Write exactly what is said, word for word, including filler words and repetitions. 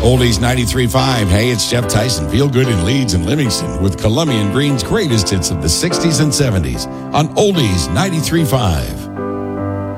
Oldies ninety-three point five. Hey, it's Jeff Tyson. Feel good in Leeds and Livingston with Colombian Green's greatest hits of the sixties and seventies on Oldies ninety-three point five.